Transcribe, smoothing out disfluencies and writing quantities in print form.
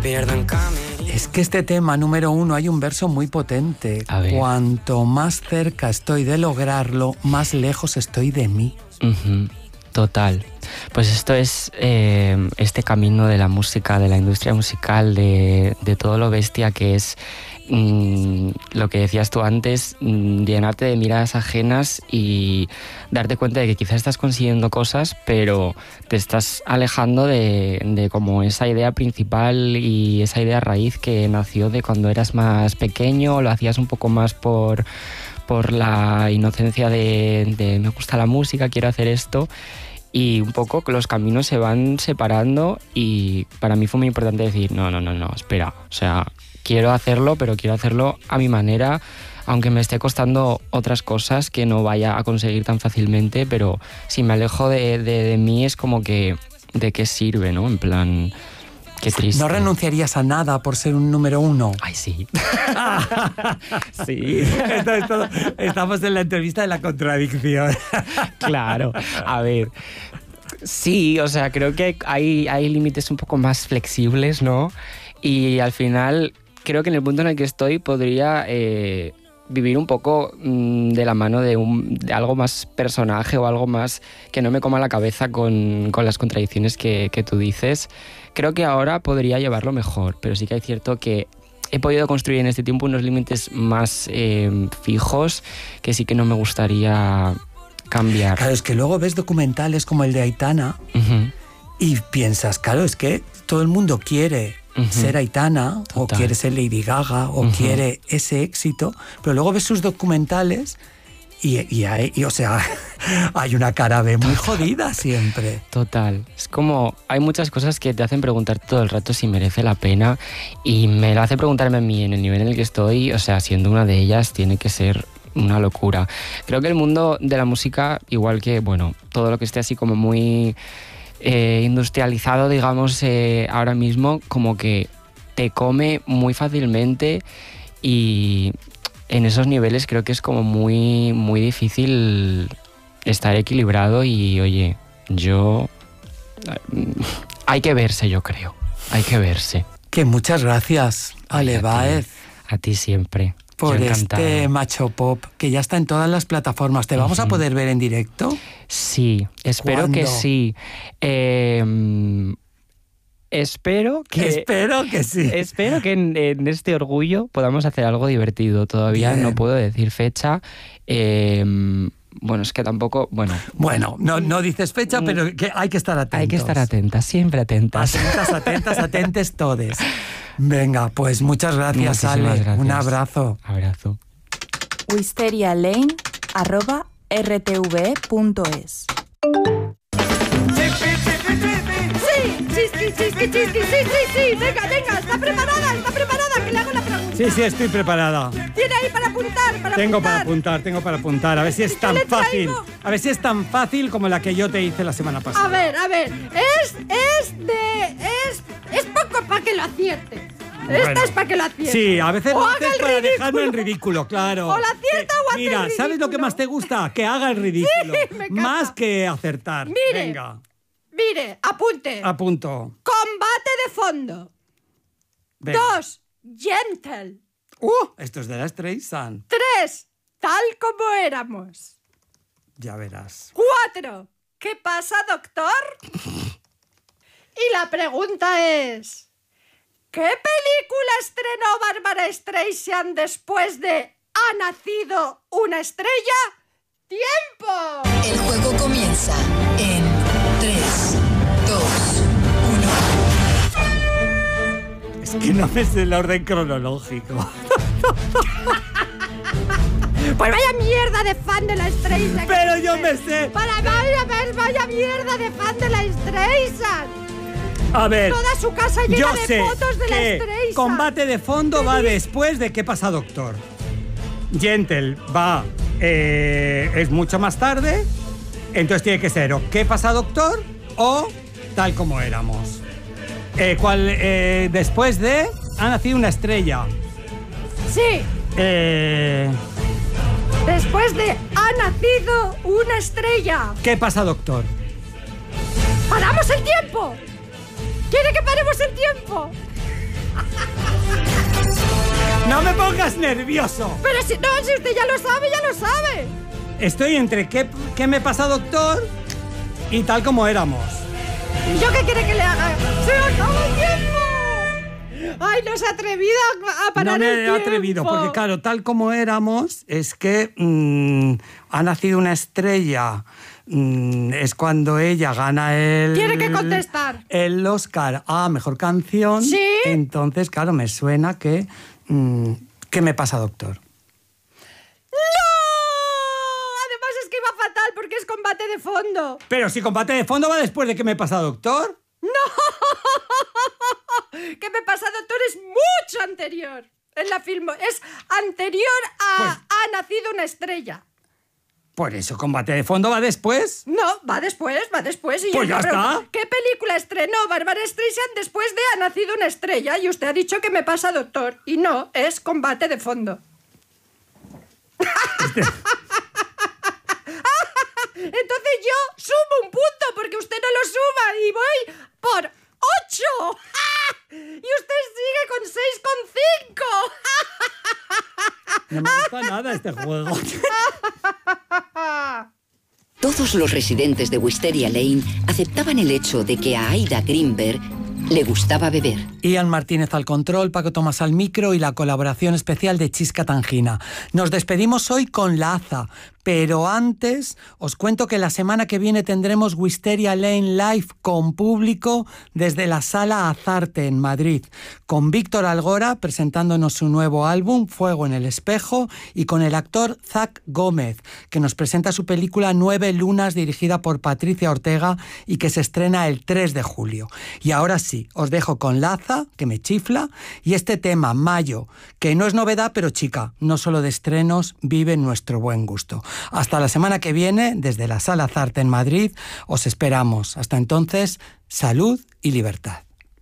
pierdo en camino. Es que este tema número 1 hay un verso muy potente. Cuanto más cerca estoy de lograrlo, más lejos estoy de mí. Total. Pues esto es este camino de la música, de la industria musical, de todo lo bestia que es lo que decías tú antes, llenarte de miradas ajenas y darte cuenta de que quizás estás consiguiendo cosas, pero te estás alejando de como esa idea principal y esa idea raíz que nació de cuando eras más pequeño, lo hacías un poco más por la inocencia de me gusta la música, quiero hacer esto. Y un poco los caminos se van separando y para mí fue muy importante decir, no, espera, o sea, quiero hacerlo, pero quiero hacerlo a mi manera, aunque me esté costando otras cosas que no vaya a conseguir tan fácilmente, pero si me alejo de mí es como que, ¿de qué sirve, no? En plan, qué triste. ¿No renunciarías a nada por ser un número 1? Ay, sí. Sí. Estamos en la entrevista de la contradicción. Claro. A ver, sí, o sea, creo que hay límites un poco más flexibles, ¿no? Y al final, creo que en el punto en el que estoy podría vivir un poco de la mano de algo más personaje o algo más que no me coma la cabeza con las contradicciones que tú dices. Creo que ahora podría llevarlo mejor, pero sí que hay cierto que he podido construir en este tiempo unos límites más fijos que sí que no me gustaría cambiar. Claro, es que luego ves documentales como el de Aitana y piensas, claro, es que todo el mundo quiere ser Aitana. Total. O quiere ser Lady Gaga o quiere ese éxito, pero luego ves sus documentales y o sea, hay una cara B muy jodida siempre. Total. Es como, hay muchas cosas que te hacen preguntar todo el rato si merece la pena y me lo hace preguntarme a mí en el nivel en el que estoy, o sea, siendo una de ellas tiene que ser una locura. Creo que el mundo de la música, igual que, bueno, todo lo que esté así como muy industrializado, digamos, ahora mismo, como que te come muy fácilmente y en esos niveles creo que es como muy, muy difícil estar equilibrado y, oye, hay que verse, yo creo. Hay que verse. Que muchas gracias, Ale Báez. A ti siempre. Por este Macho Pop, que ya está en todas las plataformas. ¿Te vamos a poder ver en directo? Sí, espero ¿Cuándo? que sí. Espero que sí. Espero que en este orgullo podamos hacer algo divertido. Todavía Bien. no puedo decir fecha. Bueno, es que tampoco... Bueno, no dices fecha, pero que hay que estar atentos. Hay que estar atentas, siempre atentas. Atentes todes. Venga, pues muchas gracias, Muchísimas Ale. gracias. Un abrazo. Abrazo. wisterialane@rtve.es. Sí, venga, ¿está preparada, que le hago la pregunta? Sí, estoy preparada. ¿Tiene ahí para apuntar? Tengo para apuntar. A ver si es tan fácil. A ver si es tan fácil como la que yo te hice la semana pasada. A ver, es poco para que lo acierte. Bueno, esta es para que lo acierte. Sí, a veces o lo haga haces el para ridículo. dejarme en ridículo, claro. O la acierta o hace el Mira, ridículo. ¿sabes lo que más te gusta? Que haga el ridículo. Sí, me encanta. Más que acertar. Mire, apunte. Apunto. Combate de fondo. Venga. 2. Gentle. Esto es de la Streisand. 3. Tal como éramos. Ya verás. 4. ¿Qué pasa, doctor? Y la pregunta es... ¿qué película estrenó Bárbara Streisand después de ¿Ha nacido una estrella? ¡Tiempo! El juego comienza en 3, 2, 1. Es que no ves el orden cronológico. Pues vaya mierda de fan de la Streisand. Pero yo me sé. Vaya mierda de fan de la Streisand. A ver, Toda su casa llena yo de sé fotos de la que Streisand. Combate de fondo va después de ¿Qué pasa, doctor? Gentle va es mucho más tarde, entonces tiene que ser o ¿Qué pasa, doctor? O Tal como éramos. Después de Ha nacido una estrella. Sí. Después de Ha nacido una estrella. ¿Qué pasa, doctor? ¡Paramos el tiempo! ¿Quiere que paremos el tiempo? No me pongas nervioso. Pero si no, si usted ya lo sabe, ya lo sabe. Estoy entre qué me pasa, doctor, y tal como éramos. ¿Y yo qué quiere que le haga? ¡Se acaba el tiempo! ¡Ay, no se ha atrevido a parar el tiempo! No me he atrevido, porque claro, tal como éramos, es que ha nacido una estrella. Es cuando ella gana Tiene que contestar. El Oscar a Mejor Canción. ¿Sí? Entonces, claro, me suena que... ¿qué me pasa, doctor? ¡No! Además es que iba fatal porque es combate de fondo. Pero si combate de fondo va después de ¿qué me pasa, doctor? ¡No! ¿Qué me pasa, doctor? Es mucho anterior. En la film es anterior a Ha nacido una estrella. Por eso, combate de fondo va después. No, va después. Y pues ya está. ¿Qué película estrenó Bárbara Streisand después de Ha nacido una estrella? Y usted ha dicho que me pasa, doctor. Y no, es combate de fondo. Entonces yo sumo un punto porque usted no lo suma y voy por 8. Y usted sigue con 6,5. No me gusta nada este juego. Todos los residentes de Wisteria Lane aceptaban el hecho de que a Aida Greenberg le gustaba beber. Ian Martínez al control, Paco Tomás al micro y la colaboración especial de Chisca Tangina. Nos despedimos hoy con Laza, pero antes os cuento que la semana que viene tendremos Wisteria Lane Live con público desde la Sala Azarte en Madrid, con Víctor Algora presentándonos su nuevo álbum Fuego en el Espejo y con el actor Zach Gómez, que nos presenta su película 9 Lunas dirigida por Patricia Ortega y que se estrena el 3 de julio. Y ahora sí, os dejo con Laza, que me chifla, y este tema, Mayo, que no es novedad, pero chica, no solo de estrenos, vive nuestro buen gusto. Hasta la semana que viene, desde la Sala Azarte en Madrid, os esperamos. Hasta entonces, salud y libertad.